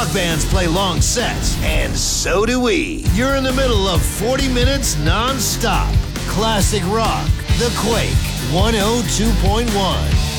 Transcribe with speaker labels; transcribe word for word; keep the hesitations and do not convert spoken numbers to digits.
Speaker 1: rock bands play long sets, and so do we. You're in the middle of forty minutes non-stop. Classic rock. The Quake one oh two point one.